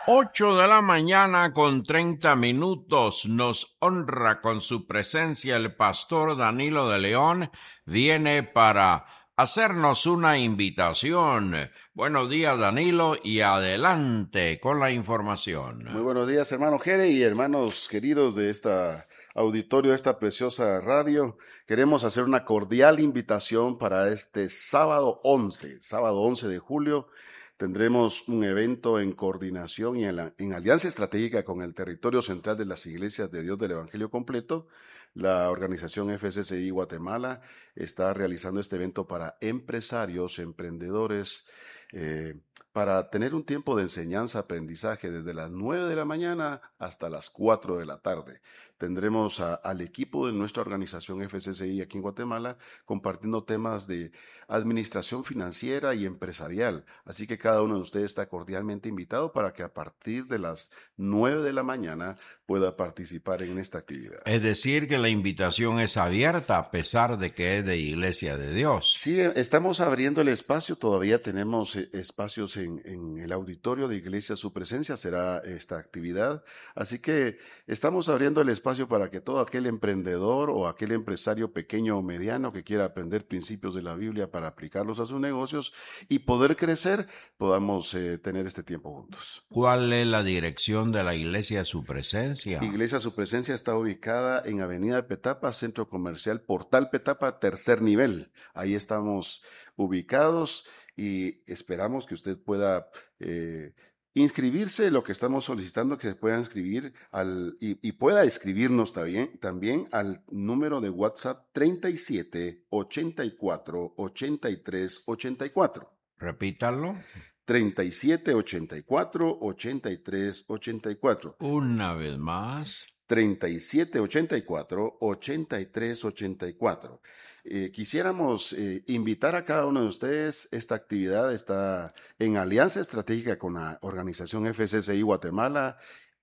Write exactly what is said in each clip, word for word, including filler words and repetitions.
Ocho de la mañana con treinta minutos. Nos honra con su presencia el pastor Danilo de León. Viene para hacernos una invitación. Buenos días, Danilo, y adelante con la información. Muy buenos días, hermano Jere y hermanos queridos de esta auditorio, de esta preciosa radio. Queremos hacer una cordial invitación para este sábado once, sábado once de julio. Tendremos un evento en coordinación y en, la, en alianza estratégica con el territorio central de las iglesias de Dios del Evangelio Completo. La organización F C C I Guatemala está realizando este evento para empresarios, emprendedores, eh, para tener un tiempo de enseñanza, aprendizaje desde las nueve de la mañana hasta las cuatro de la tarde. Tendremos a, al equipo de nuestra organización F C C I aquí en Guatemala compartiendo temas de administración financiera y empresarial. Así que cada uno de ustedes está cordialmente invitado para que a partir de las nueve de la mañana pueda participar en esta actividad. Es decir, que la invitación es abierta a pesar de que es de Iglesia de Dios. Sí, estamos abriendo el espacio, todavía tenemos espacios en, en el auditorio de Iglesia Su Presencia, será esta actividad, así que estamos abriendo el espacio para que todo aquel emprendedor o aquel empresario pequeño o mediano que quiera aprender principios de la Biblia para aplicarlos a sus negocios y poder crecer, podamos eh, tener este tiempo juntos. ¿Cuál es la dirección de la Iglesia Su Presencia? Iglesia Su Presencia está ubicada en Avenida Petapa, Centro Comercial Portal Petapa, tercer nivel. Ahí estamos ubicados y esperamos que usted pueda eh, inscribirse. Lo que estamos solicitando que se pueda inscribir al, y, y pueda escribirnos también, también al número de WhatsApp treinta y siete, ochenta y cuatro, ochenta y tres, ochenta y cuatro. Repítalo. treinta y siete, ochenta y cuatro, ochenta y tres, ochenta y cuatro. Una vez más. treinta y siete, ochenta y cuatro, ochenta y tres, ochenta y cuatro. Eh, quisiéramos eh, invitar a cada uno de ustedes. Esta actividad está en alianza estratégica con la organización F C C I Guatemala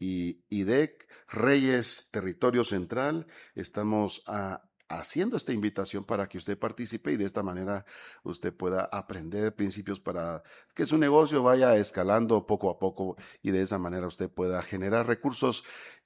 y I D E C Reyes Territorio Central. Estamos a haciendo esta invitación para que usted participe y de esta manera usted pueda aprender principios para que su negocio vaya escalando poco a poco y de esa manera usted pueda generar recursos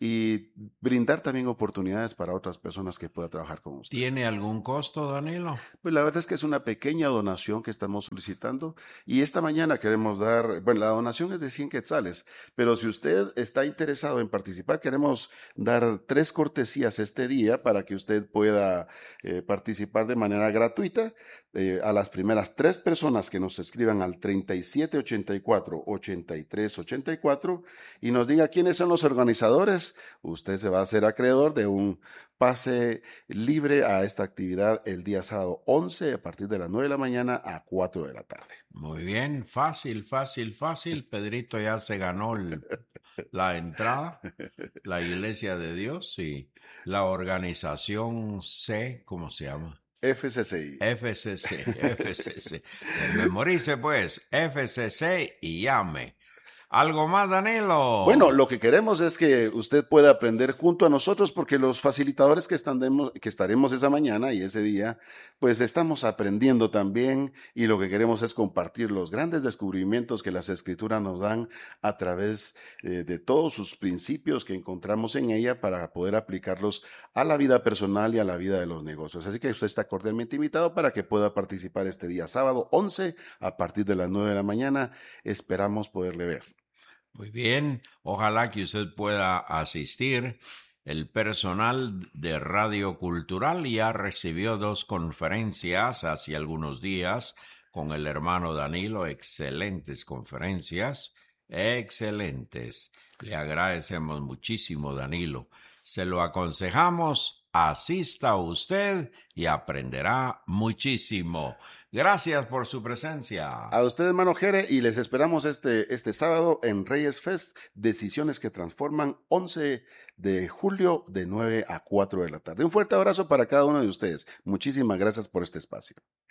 y brindar también oportunidades para otras personas que puedan trabajar con usted. ¿Tiene algún costo, Danilo? Pues la verdad es que es una pequeña donación que estamos solicitando y esta mañana queremos dar, bueno, la donación es de cien quetzales, pero si usted está interesado en participar, queremos dar tres cortesías este día para que usted pueda Eh, participar de manera gratuita. Eh, a las primeras tres personas que nos escriban al treinta y siete, ochenta y cuatro, ochenta y tres, ochenta y cuatro y nos diga quiénes son los organizadores, usted se va a hacer acreedor de un pase libre a esta actividad el día sábado once a partir de las nueve de la mañana a cuatro de la tarde. Muy bien, fácil, fácil, fácil. Pedrito ya se ganó el, la entrada. La Iglesia de Dios y la organización C, ¿cómo se llama? F C C I. F C C, F C C. Memorice pues, F C C y llame. ¿Algo más, Danilo? Bueno, lo que queremos es que usted pueda aprender junto a nosotros porque los facilitadores que, estandemos, que estaremos esa mañana y ese día, pues estamos aprendiendo también y lo que queremos es compartir los grandes descubrimientos que las escrituras nos dan a través eh, de todos sus principios que encontramos en ella para poder aplicarlos a la vida personal y a la vida de los negocios. Así que usted está cordialmente invitado para que pueda participar este día sábado once a partir de las nueve de la mañana. Esperamos poderle ver. Muy bien, ojalá que usted pueda asistir. El personal de Radio Cultural ya recibió dos conferencias hace algunos días con el hermano Danilo. Excelentes conferencias, excelentes. Le agradecemos muchísimo, Danilo. Se lo aconsejamos, asista usted y aprenderá muchísimo. Gracias por su presencia. A usted, hermano Jere, y les esperamos este, este sábado en Reyes Fest, Decisiones que Transforman, once de julio de nueve a cuatro de la tarde. Un fuerte abrazo para cada uno de ustedes. Muchísimas gracias por este espacio.